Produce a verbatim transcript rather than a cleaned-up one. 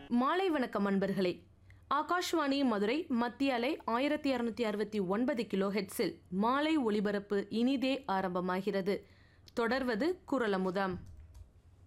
மாலை வணக்கம் அன்பர்களே. ஆகாஷ்வாணி மதுரை மத்திய அலை ஆயிரத்தி இருநூத்தி அறுபத்தி ஒன்பது கிலோ ஹெட்ஸில் மாலை ஒளிபரப்பு இனிதே ஆரம்பமாகிறது. தொடர்வது குரலமுதம்.